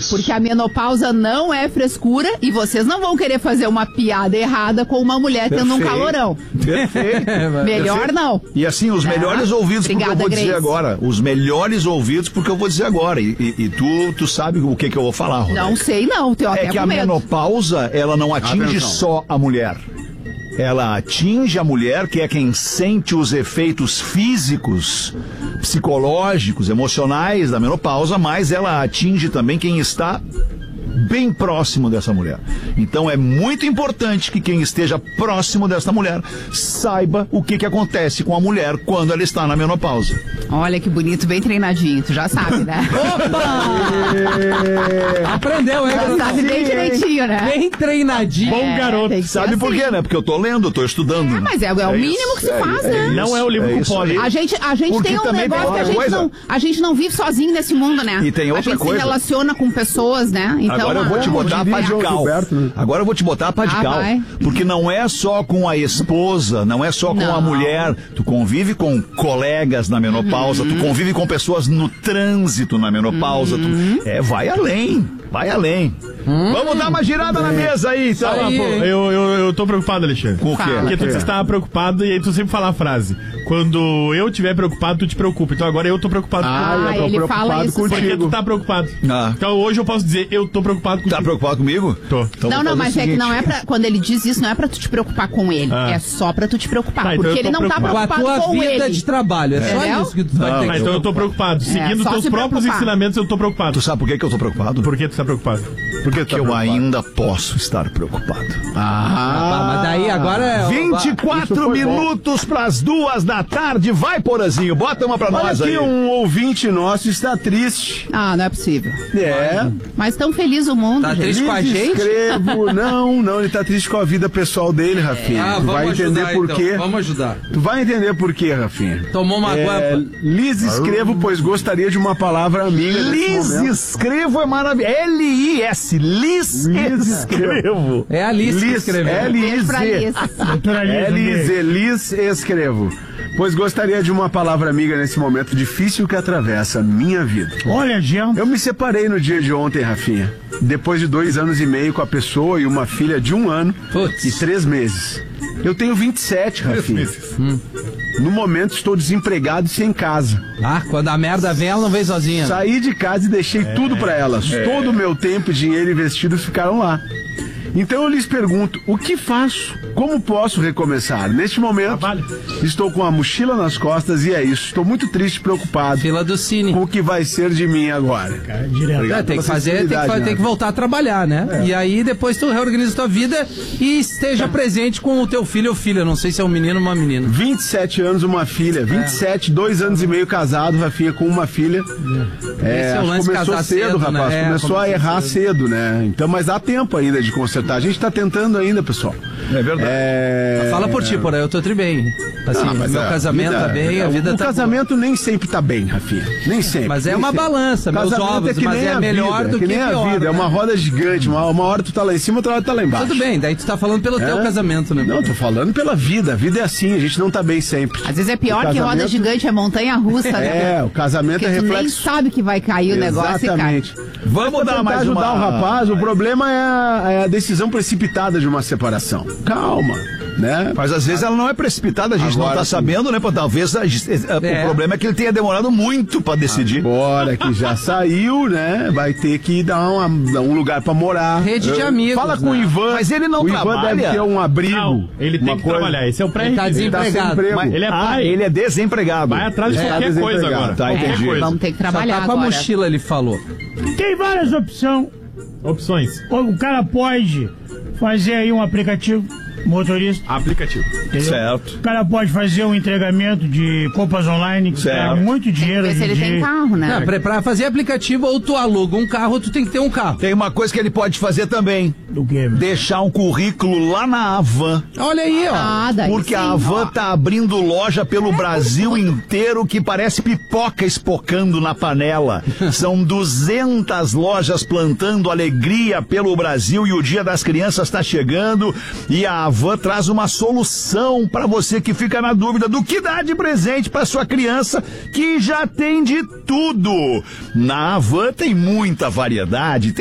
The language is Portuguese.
Isso. Porque a menopausa não é frescura e vocês não vão querer fazer uma piada errada com uma mulher tendo um calorão. Perfeito. Melhor não. E assim, os melhores ouvidos, Obrigada, porque eu vou dizer Grace. agora. Os melhores ouvidos, porque eu vou dizer agora. E tu sabe o que eu vou falar, Rodaica. Não sei não, tenho até É que com a medo. menopausa, ela não atinge Atenção. só a mulher. Ela atinge a mulher, que é quem sente os efeitos físicos, psicológicos, emocionais da menopausa, mas ela atinge também quem está bem próximo dessa mulher. Então é muito importante que quem esteja próximo dessa mulher saiba o que acontece com a mulher quando ela está na menopausa. Olha que bonito, bem treinadinho, tu já sabe, né? Aprendeu, hein, Já garoto? sabe bem direitinho, né? Bem treinadinho. Bom garoto. Tem que ser Sabe por assim. quê, né? Porque eu tô lendo, eu tô estudando. né? Mas é o mínimo que se faz, né? Não é o livro com isso pó, aí. né? A gente Porque tem um também negócio tem que outra a gente não vive sozinho nesse mundo, né? E tem outra a gente coisa. se relaciona com pessoas, né? Então, Agora eu vou te botar a pá de João cal. Gilberto, né? Agora eu vou te botar a pá de Ah, cal. vai. Porque não é só com a esposa, não é só com Não. a mulher. Tu convive com colegas na menopausa, tu convive com pessoas no trânsito na menopausa. Vai além, vai além. Vamos dar uma girada na mesa aí, então. Ah, pô, eu tô preocupado, Alexandre. Com o quê? Fala. Porque tu estava preocupado e aí tu sempre fala a frase: quando eu estiver preocupado, tu te preocupa. Então agora eu tô preocupado. Ah, eu tô ele fala preocupado isso Porque contigo. tu tá preocupado. Ah. Então hoje eu posso dizer: eu tô preocupado contigo. Tá preocupado comigo? Tô. Então não, vou fazer mas o é que seguinte. não é pra. Quando ele diz isso, não é pra tu te preocupar com ele. Ah. É só pra tu te preocupar. Tá, então porque eu tô ele não tá preocupado. Com a preocupado tua com vida ele. de trabalho. É só Entendeu? isso que tu vai ter que Então eu tô preocupado. Seguindo só teus se próprios preocupar. ensinamentos, eu tô preocupado. Tu sabe por que eu tô preocupado? Por que tu tá preocupado? Porque eu ainda posso estar preocupado. Mas daí agora é... 24 minutos pras 2h. Vai, Porazinho, bota uma pra Olha nós aqui, aí. um ouvinte nosso está triste. Ah, não é possível. É. Mas tão feliz o mundo, Tá gente. triste com a gente? Escrevo. Não, ele tá triste com a vida pessoal dele, Rafinha. Ah, tu vai vamos entender ajudar, por então. quê. Vamos ajudar. Tu vai entender por quê, Rafinha. Tomou uma guampa. Liz escrevo, pois gostaria de uma palavra amiga nesse Liz momento. Escrevo é maravilhoso. L-I-S, Liz Escrevo. É a Alice que Liz, escreveu. Beijo pra Liz. L-I-Z, Liz escrevo. Pois gostaria de uma palavra amiga nesse momento difícil que atravessa a minha vida. Olha, Jean. Eu me separei no dia de ontem, Rafinha. Depois de 2 anos e meio com a pessoa e uma filha de 1 ano Putz. e 3 meses. Eu tenho 27, Rafinha. No momento estou desempregado e sem casa. Ah, quando a merda vem, ela não vem sozinha. Saí de casa e deixei tudo pra elas. Todo o meu tempo, dinheiro investidos ficaram lá. Então eu lhes pergunto, o que faço? Como posso recomeçar? Neste momento, Trabalho. estou com a mochila nas costas e é isso. Estou muito triste e preocupado Fila do Cine. com o que vai ser de mim agora. Direto. É, tem que pela fazer, sensibilidade, tem que voltar a trabalhar, né? E aí depois tu reorganiza tua vida e esteja presente com o teu filho ou filha. Não sei se é um menino ou uma menina. 27 anos, uma filha. 27, 2 anos e meio casado, Rafinha, com uma filha. Esse é o acho que lance, começou casar cedo, cedo, rapaz. né? Começou a errar cedo, né? Então, mas dá tempo ainda de consertar. A gente tá tentando ainda, pessoal. É verdade. Fala por ti, porra, eu tô tri bem. Assim, mas meu a casamento vida- tá bem, a vida o tá casamento nem sempre tá bem, Rafinha. Nem sempre. Mas é nem uma sempre. balança, meus Casamento ovos, que mas nem é a melhor vida, do que nem a pior, vida. né? É uma roda gigante. Uma hora tu tá lá em cima, outra hora tu tá lá embaixo. Tudo bem, daí tu tá falando pelo teu casamento, né? Não, tô falando pela vida. A vida é assim, a gente não tá bem sempre. Às vezes é pior O que roda casamento- gigante, é montanha russa, né? É, o casamento Porque é tu nem reflexo. sabe que vai cair o negócio e cai. Exatamente. Vamos dar tentar mais ajudar uma... o rapaz. O problema é a decisão precipitada de uma separação. Calma, né? Mas às vezes ela não é precipitada, a gente Agora não tá sim. sabendo, né? Pô, talvez o problema é que ele tenha demorado muito pra decidir. Agora que já saiu, né? Vai ter que dar um lugar pra morar. Rede de amigos, Fala com o né? Ivan. Mas ele não o Ivan trabalha. deve ter um abrigo. Não, ele tem uma que coisa. trabalhar. Esse é o Ele tá pré-requisito. Ele tá sem desempregado. emprego. Mas ele é pai. Ele é desempregado. Vai atrás de qualquer coisa desempregado. agora. Tá, Qualquer entendi. coisa. Vamos ter que Só trabalhar tá com a agora. mochila, ele falou. Tem várias opções. Opções. O cara pode fazer aí um aplicativo, motorista. Aplicativo. Entendeu? Certo. O cara pode fazer um entregamento de compras online, que Certo. dá muito Tem que dinheiro ver hoje se em ele tem dia. carro, né? Não, pra fazer aplicativo, ou tu aluga um carro, ou tu tem que ter um carro. Tem uma coisa que ele pode fazer também. Do quê? Deixar um currículo lá na Avan. Olha aí, ó. Ah, daí Porque sim. a Avan tá abrindo loja pelo Brasil inteiro que parece pipoca espocando na panela. São 200 lojas plantando alegria pelo Brasil e o Dia das Crianças está chegando e a Avan traz uma solução para você que fica na dúvida do que dar de presente para sua criança, que já tem de tudo. Na Avan tem muita variedade.